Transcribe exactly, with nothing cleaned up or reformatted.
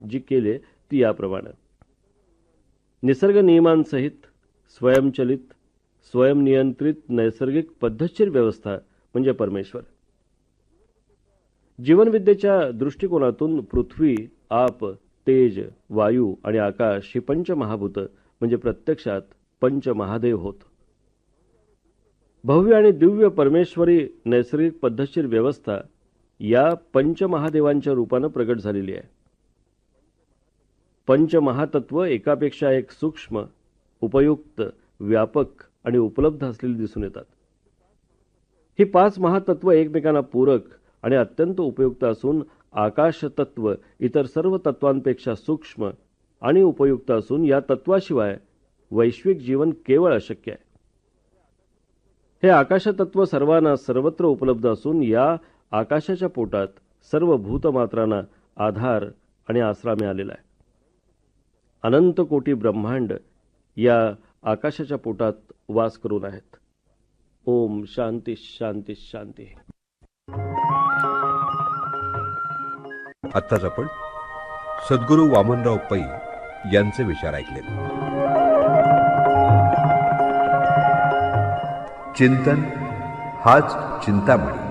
जी केले ती याप्रमाणे. निसर्ग नियमांसहित स्वयंचलित स्वयंनियंत्रित नैसर्गिक पद्धतशीर व्यवस्था म्हणजे परमेश्वर. जीवनविद्येच्या दृष्टिकोनातून पृथ्वी, आप, तेज, वायू आणि आकाश ही पंचमहाभूत म्हणजे प्रत्यक्षात पंचमहादेव होत. भव्य आणि दिव्य परमेश्वरी नैसर्गिक पद्धतशीर व्यवस्था या पंचमहादेवांच्या रूपानं प्रगट झालेली आहे. पंचमहातत्व एकापेक्षा एक सूक्ष्म, उपयुक्त, व्यापक आणि उपलब्ध असलेली दिसून येतात. ही पाच महातत्व एकमेकांना पूरक आणि अत्यंत उपयुक्त असून आकाश तत्व इतर सर्व तत्वांपेक्षा सूक्ष्म आणि उपयुक्त असून या तत्वाशिवाय वैश्विक जीवन केवळ अशक्य आहे. हे आकाशतत्व सर्वांना सर्वत्र उपलब्ध असून या आकाशाच्या पोटात सर्व भूतमात्रांना आधार आणि आसरा मिळालेला आहे. अनंत कोटी ब्रह्मांड या आकाशाच्या पोटात वास करून आहेत. ओम शांती शांती शांती. आत्ताच आपण सद्गुरू वामनराव पै यांचे विचार ऐकले. चिंतन हाच चिंतामणी.